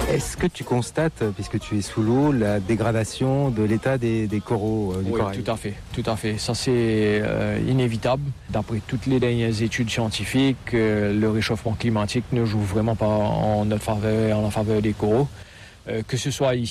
Est-ce que tu constates, puisque tu es sous l'eau, la dégradation de l'état des coraux du Oui, corail? tout à fait. Ça, c'est inévitable. D'après toutes les dernières études scientifiques, le réchauffement climatique ne joue vraiment pas en notre faveur, en la faveur des coraux. Que ce soit ici